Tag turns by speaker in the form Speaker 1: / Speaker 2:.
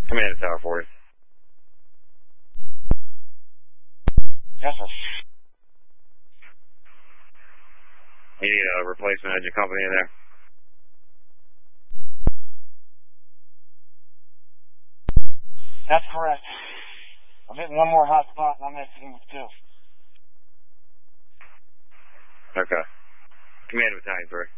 Speaker 1: Command to Tower 40.
Speaker 2: Yes, sir.
Speaker 1: You need a replacement engine company in there?
Speaker 2: That's correct. I'm hitting one more hot spot and I'm exiting with 2.
Speaker 1: Okay. Command Battalion 3.